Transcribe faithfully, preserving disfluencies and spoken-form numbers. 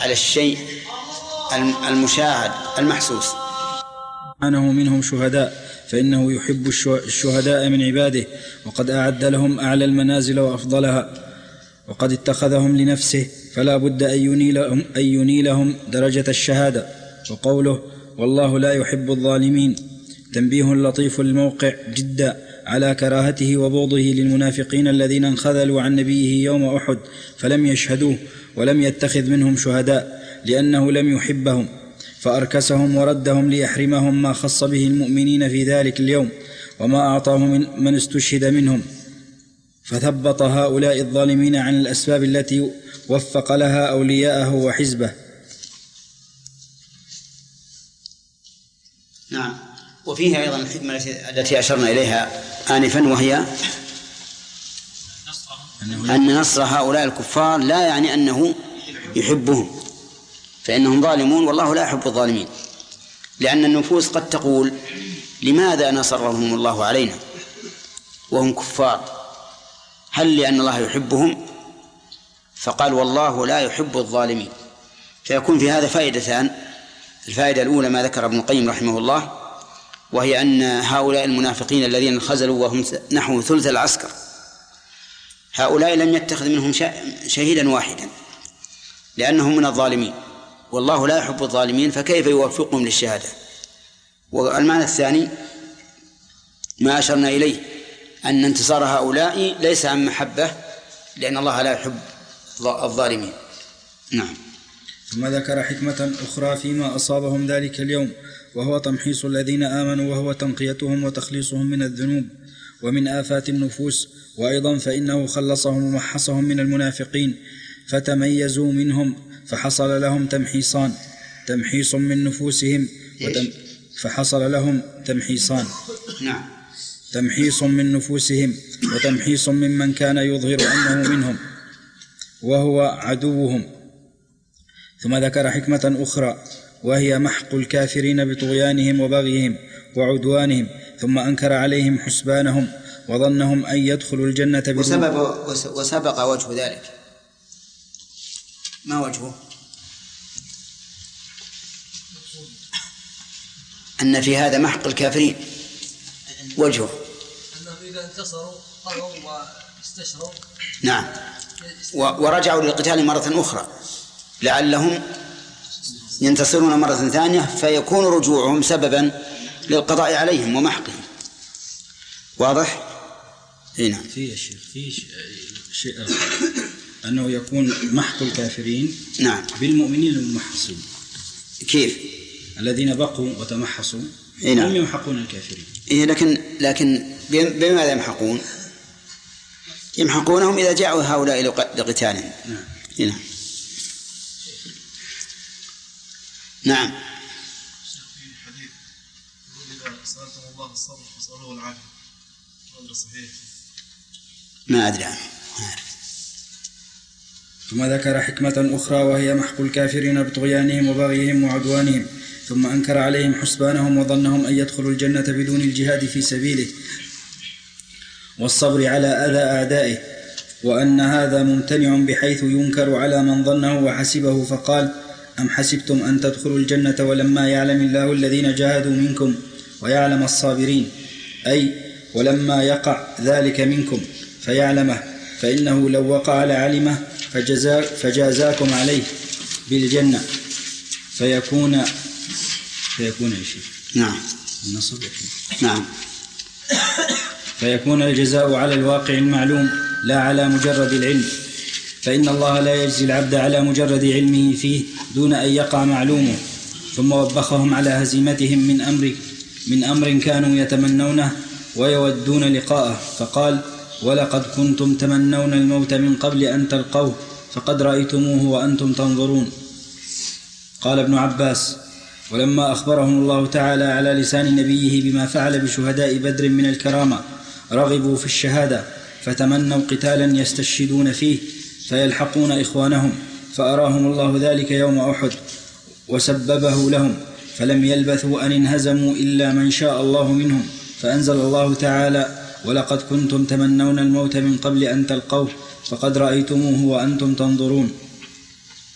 على الشيء المشاهد المحسوس. أنه منهم شهداء فإنه يحب الشهداء من عباده، وقد أعد لهم أعلى المنازل وأفضلها، وقد اتخذهم لنفسه، فلا بد أن ينيلهم, أن ينيلهم درجة الشهادة. وقوله والله لا يحب الظالمين تنبيه لطيف الموقع جدا على كراهته وبغضه للمنافقين الذين انخذلوا عن نبيه يوم أحد فلم يشهدوه ولم يتخذ منهم شهداء لأنه لم يحبهم، فأركسهم وردهم ليحرمهم ما خص به المؤمنين في ذلك اليوم وما أعطاه من, من استشهد منهم، فثبط هؤلاء الظالمين عن الأسباب التي وفق لها أولياءه وحزبه. نعم. وفيها أيضا الحكمة التي أشرنا إليها آنفا، وهي أن نصر هؤلاء الكفار لا يعني أنه يحبهم، فإنهم ظالمون والله لا يحب الظالمين، لأن النفوس قد تقول لماذا نصرهم الله علينا وهم كفار؟ هل لأن الله يحبهم؟ فقال والله لا يحب الظالمين. فيكون في هذا فائدتان. الفائدة الأولى ما ذكر ابن القيم رحمه الله، وهي أن هؤلاء المنافقين الذين خزلوا وهم نحو ثلث العسكر، هؤلاء لم يتخذ منهم شهيدا واحدا لأنهم من الظالمين، والله لا يحب الظالمين، فكيف يوفقهم للشهادة؟ والمعنى الثاني ما أشرنا إليه، أن انتصار هؤلاء ليس عن محبة، لأن الله لا يحب الظالمين. نعم. ثم ذكر حكمة أخرى فيما أصابهم ذلك اليوم، وهو تمحيص الذين آمنوا، وهو تنقيتهم وتخليصهم من الذنوب ومن آفات النفوس. وأيضا فإنه خلصهم ومحصهم من المنافقين فتميزوا منهم، فحصل لهم تمحيصان، تمحيص من نفوسهم وتم فحصل لهم تمحيصان نعم تمحيص من نفوسهم وتمحيص ممن كان يظهر أنه منهم وهو عدوهم. ثم ذكر حكمة أخرى، وهي محق الكافرين بطغيانهم وبغيهم وعدوانهم، ثم أنكر عليهم حسبانهم وظنهم أن يدخلوا الجنة بدون وسبق, وسبق وجه ذلك. ما وجهه؟ أن في هذا محق الكافرين وجهه أنهم إذا انتصروا طغوا واستشروا نعم ورجعوا للقتال مرة أخرى لعلهم ينتصرون مرة ثانية، فيكون رجوعهم سببا للقضاء عليهم ومحقهم. واضح؟ هنا في الشيخ في شيء أنه يكون محق الكافرين نعم بالمؤمنين الممحصين. كيف؟ الذين بقوا وتمحصوا نعم. هم يمحقون الكافرين. إيه لكن لكن بماذا يمحقون؟ يمحقونهم إذا جاءوا هؤلاء لقتالهم. نعم. هنا. نعم. في حديث يقول إذا سألتم الله الصبر فاسألوه العافية، هذا صحيح؟ ما أدري عنه. ثم ذكر حكمة أخرى، وهي محق الكافرين بطغيانهم وبغيهم وعدوانهم، ثم أنكر عليهم حسبانهم وظنهم أن يدخلوا الجنة بدون الجهاد في سبيله والصبر على أذى أعدائه، وأن هذا ممتنع بحيث ينكر على من ظنه وحسبه، فقال أم حسبتم أن تدخلوا الجنة ولما يعلم الله الذين جاهدوا منكم ويعلم الصابرين، أي ولما يقع ذلك منكم فيعلمه، فإنه لو وقع لعلمه فجزا فجازاكم عليه بالجنة فيكون فيكون إيش؟ نعم النصب نعم فيكون الجزاء على الواقع المعلوم لا على مجرد العلم، فإن الله لا يجزي العبد على مجرد علمه فيه دون أن يقع معلومه. ثم وبخهم على هزيمتهم من أمر من أمر كانوا يتمنونه ويودون لقاءه، فقال ولقد كنتم تمنون الموت من قبل أن تلقوه فقد رأيتموه وأنتم تنظرون. قال ابن عباس ولما أخبرهم الله تعالى على لسان نبيه بما فعل بشهداء بدر من الكرامة رغبوا في الشهادة فتمنوا قتالا يستشهدون فيه فيلحقون إخوانهم، فأراهم الله ذلك يوم أحد وسببه لهم، فلم يلبثوا أن انهزموا إلا من شاء الله منهم، فأنزل الله تعالى ولقد كنتم تمنون الموت من قبل أن تلقوه فقد رأيتموه وأنتم تنظرون.